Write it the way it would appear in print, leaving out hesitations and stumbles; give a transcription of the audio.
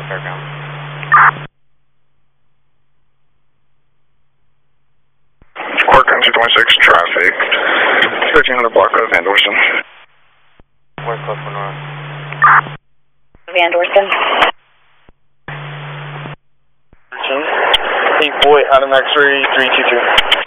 Fairgrounds. Oregon 226 traffic. 1300 block of Van Dorsen. West Coast North. Van Dorsen. 8 boy, out of X-ray 322.